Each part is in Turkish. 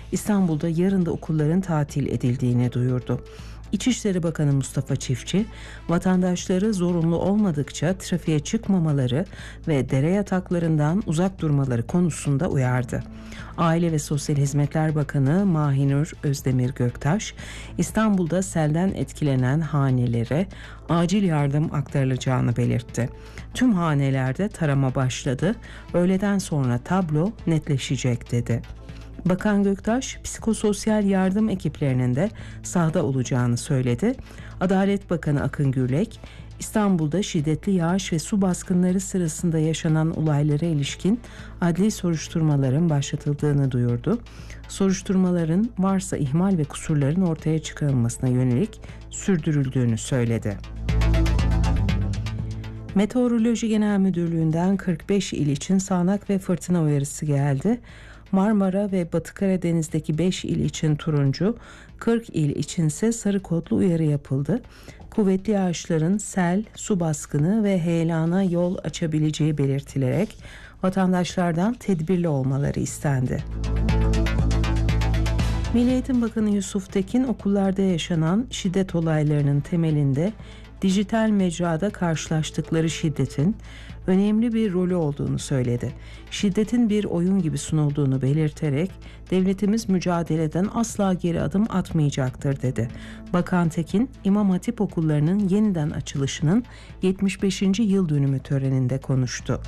İstanbul'da yarın da okulların tatil edildiğini duyurdu. İçişleri Bakanı Mustafa Çiftçi, vatandaşları zorunlu olmadıkça trafiğe çıkmamaları ve dere yataklarından uzak durmaları konusunda uyardı. Aile ve Sosyal Hizmetler Bakanı Mahinur Özdemir Göktaş, İstanbul'da selden etkilenen hanelere acil yardım aktarılacağını belirtti. Tüm hanelerde tarama başladı, öğleden sonra tablo netleşecek dedi. Bakan Göktaş, psikososyal yardım ekiplerinin de sahada olacağını söyledi. Adalet Bakanı Akın Gürlek, İstanbul'da şiddetli yağış ve su baskınları sırasında yaşanan olaylara ilişkin adli soruşturmaların başlatıldığını duyurdu. Soruşturmaların varsa ihmal ve kusurların ortaya çıkarılmasına yönelik sürdürüldüğünü söyledi. Meteoroloji Genel Müdürlüğü'nden 45 il için sağanak ve fırtına uyarısı geldi. Marmara ve Batı Karadeniz'deki 5 il için turuncu, 40 il içinse sarı kodlu uyarı yapıldı. Kuvvetli yağışların sel, su baskını ve heyelana yol açabileceği belirtilerek vatandaşlardan tedbirli olmaları istendi. Milli Eğitim Bakanı Yusuf Tekin, okullarda yaşanan şiddet olaylarının temelinde dijital mecrada karşılaştıkları şiddetin önemli bir rolü olduğunu söyledi. Şiddetin bir oyun gibi sunulduğunu belirterek devletimiz mücadeleden asla geri adım atmayacaktır dedi. Bakan Tekin, İmam Hatip okullarının yeniden açılışının 75. yıl dönümü töreninde konuştu.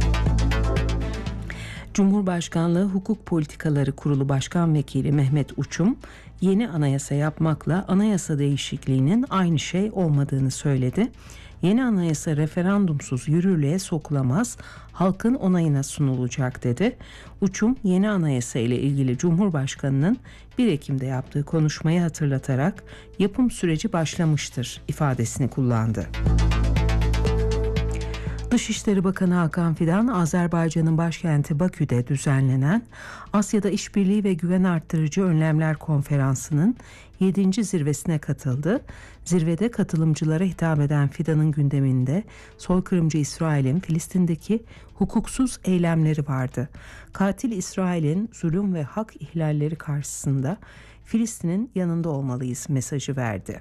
Cumhurbaşkanlığı Hukuk Politikaları Kurulu Başkan Vekili Mehmet Uçum, yeni anayasa yapmakla anayasa değişikliğinin aynı şey olmadığını söyledi. Yeni anayasa referandumsuz yürürlüğe sokulamaz, halkın onayına sunulacak dedi. Uçum, yeni anayasa ile ilgili Cumhurbaşkanı'nın 1 Ekim'de yaptığı konuşmayı hatırlatarak yapım süreci başlamıştır ifadesini kullandı. Dışişleri Bakanı Hakan Fidan, Azerbaycan'ın başkenti Bakü'de düzenlenen Asya'da İşbirliği ve Güven Arttırıcı Önlemler Konferansı'nın 7. zirvesine katıldı. Zirvede katılımcılara hitap eden Fidan'ın gündeminde soykırımcı İsrail'in Filistin'deki hukuksuz eylemleri vardı. Katil İsrail'in zulüm ve hak ihlalleri karşısında Filistin'in yanında olmalıyız mesajı verdi.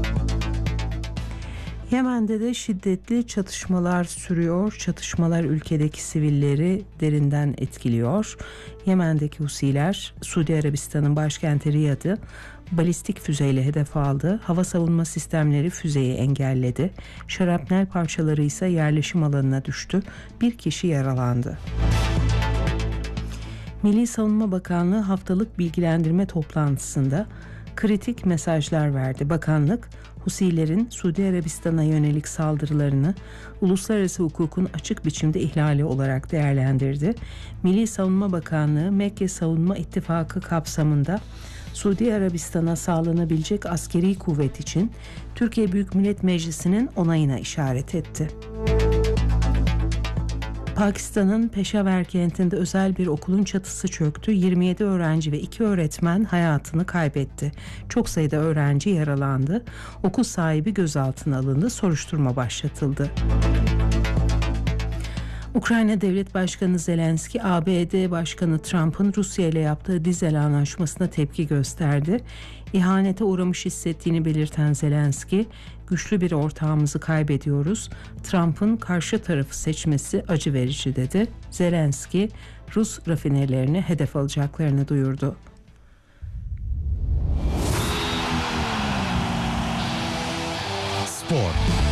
Yemen'de de şiddetli çatışmalar sürüyor. Çatışmalar ülkedeki sivilleri derinden etkiliyor. Yemen'deki Husiler Suudi Arabistan'ın başkenti Riyad'ı balistik füzeyle hedef aldı. Hava savunma sistemleri füzeyi engelledi. Şarapnel parçaları ise yerleşim alanına düştü. Bir kişi yaralandı. Milli Savunma Bakanlığı haftalık bilgilendirme toplantısında kritik mesajlar verdi. Bakanlık, Husilerin Suudi Arabistan'a yönelik saldırılarını uluslararası hukukun açık biçimde ihlali olarak değerlendirdi. Milli Savunma Bakanlığı, Mekke Savunma İttifakı kapsamında Suudi Arabistan'a sağlanabilecek askeri kuvvet için Türkiye Büyük Millet Meclisi'nin onayına işaret etti. Pakistan'ın Peşaver kentinde özel bir okulun çatısı çöktü. 27 öğrenci ve 2 öğretmen hayatını kaybetti. Çok sayıda öğrenci yaralandı. Okul sahibi gözaltına alındı. Soruşturma başlatıldı. Ukrayna Devlet Başkanı Zelenski, ABD Başkanı Trump'ın Rusya ile yaptığı dizel anlaşmasına tepki gösterdi. İhanete uğramış hissettiğini belirten Zelenski, güçlü bir ortağımızı kaybediyoruz. Trump'ın karşı tarafı seçmesi acı verici dedi. Zelenski, Rus rafinerilerini hedef alacaklarını duyurdu. Spor.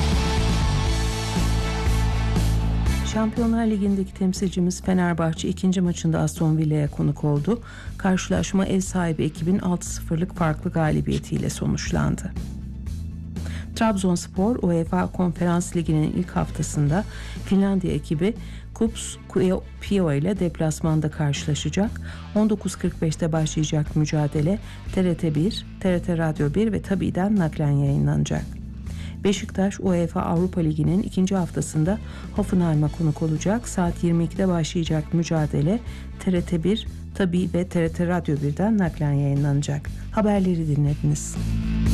Şampiyonlar Ligi'ndeki temsilcimiz Fenerbahçe ikinci maçında Aston Villa'ya konuk oldu. Karşılaşma ev sahibi ekibin 6-0'lık farklı galibiyetiyle sonuçlandı. Trabzonspor UEFA Konferans Ligi'nin ilk haftasında Finlandiya ekibi KuPS Kuopio ile deplasmanda karşılaşacak. 19.45'te başlayacak mücadele TRT1, TRT Radyo 1 ve Tabi'den naklen yayınlanacak. Beşiktaş UEFA Avrupa Ligi'nin ikinci haftasında Hoffenheim'a konuk olacak. Saat 22'de başlayacak mücadele TRT1, Tabii ve TRT Radyo 1'den naklen yayınlanacak. Haberleri dinlediniz.